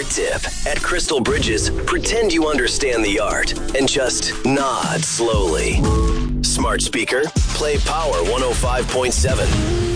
art tip. At Crystal Bridges, pretend you understand the art and just nod slowly. Smart speaker, play Power 105.7.